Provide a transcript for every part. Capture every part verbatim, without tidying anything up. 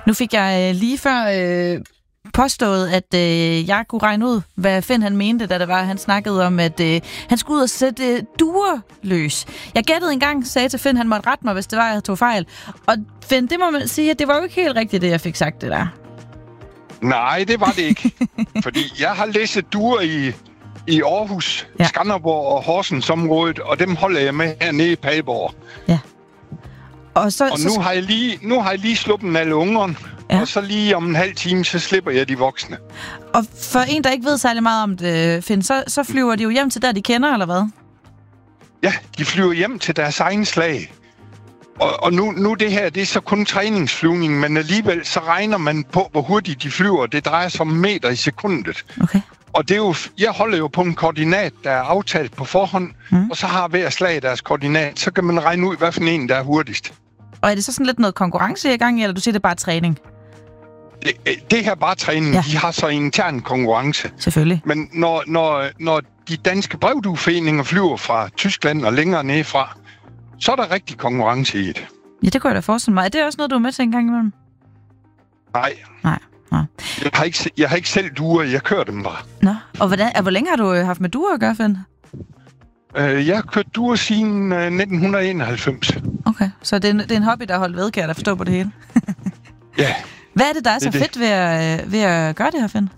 Nu fik jeg øh, lige før øh, påstået, at øh, jeg kunne regne ud, hvad Finn han mente, da det var, han snakkede om, at øh, han skulle ud og sætte øh, duer løs. Jeg gættede en gang, sagde til Finn, han måtte rette mig, hvis det var, jeg tog fejl. Og Finn, det må man sige, at det var jo ikke helt rigtigt, det jeg fik sagt, det der. Nej, det var det ikke. Fordi jeg har læst duer i, i Aarhus, ja. Skanderborg og Horsens-området, og dem holder jeg med hernede i Padborg. Ja. Og, så, og nu, så... har jeg lige, nu har jeg lige sluppet alle ungerne, ja. Og så lige om en halv time, så slipper jeg de voksne. Og for en, der ikke ved særlig meget om det, Finn, så, så flyver de jo hjem til der, de kender, eller hvad? Ja, de flyver hjem til deres egen slag. Og, og nu, nu det her, det er så kun træningsflyvning, men alligevel så regner man på, hvor hurtigt de flyver. Det drejer sig om meter i sekundet. Okay. Og det er jo, jeg holder jo på en koordinat, der er aftalt på forhånd, mm. og så har hver slag deres koordinat. Så kan man regne ud, hvad for en, der er hurtigst. Og er det så sådan lidt noget konkurrence i gang, eller du siger, det er bare træning? Det, det her er bare træning. Ja. De har så intern konkurrence. Selvfølgelig. Men når, når, når de danske brevdueforeninger flyver fra Tyskland og længere nedefra, så er der rigtig konkurrence i det. Ja, det kunne jeg da forestille mig. Er det også noget, du er med til en gang imellem? Nej. Nej. Nej. Jeg har ikke, jeg har ikke selv duer, jeg kører dem bare. Nå, og hvordan, hvor længe har du haft med duer at gøre, Finn? Uh, jeg har kørt duer siden uh, nitten enoghalvfems. Okay, så det er, en, det er en hobby, der har holdt ved, kan jeg da forstå på det hele. Ja. Hvad er det, der er så det, fedt ved at, ved at gøre det her, Finn?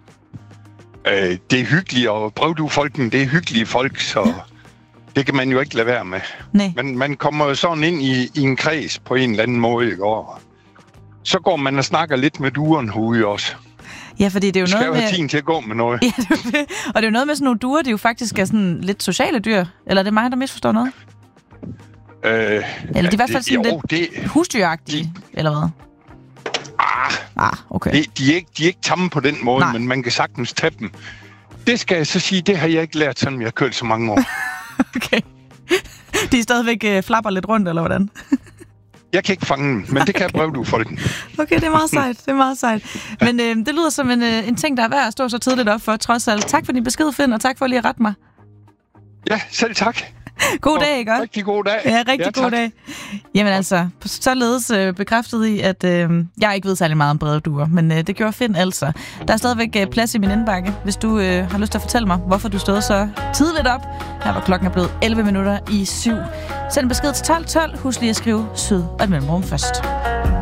Uh, det er hyggeligt, og brevduefolkene, det er hyggelige folk, så ja. Det kan man jo ikke lade være med. Nej. Men man kommer jo sådan ind i, i en kreds på en eller anden måde, ikke? Og så går man og snakker lidt med dueren herude også. Ja, fordi det er jo skal noget med... have tiden til at gå med noget. Ja, det er det. Og det er jo noget med sådan nogle duer, det er jo faktisk er sådan lidt sociale dyr. Eller er det mig, der misforstår noget? Øh, eller det er i hvert fald sådan jo, lidt det, husdyragtige, de, eller hvad? Ah, ah okay. De, de, er ikke, de er ikke tamme på den måde, Nej. Men man kan sagtens tage dem. Det skal jeg så sige, det har jeg ikke lært, sådan jeg har kørt så mange år. Okay. De er stadigvæk øh, flapper lidt rundt, eller hvordan? Jeg kan ikke fange dem, men det kan okay. brevduefolken. Okay, det er meget sejt. Det er meget sejt. Men øh, det lyder som en, øh, en ting, der er værd at stå så tidligt op for, trods alt. Tak for din besked, Finn, og tak for lige at rette mig. Ja, selv tak. God dag, ikke også? Rigtig god dag. Ja, rigtig ja, god dag. Jamen altså, således øh, bekræftet i, at øh, jeg ikke ved særlig meget om brevduer, men øh, det gjorde Finn altså. Der er stadigvæk øh, plads i min indbakke, hvis du øh, har lyst til at fortælle mig, hvorfor du stod så tidligt op. Her var klokken er blevet elleve minutter i syv. Send en besked til tolv tolv. Husk lige at skrive syd og et mellemrum først.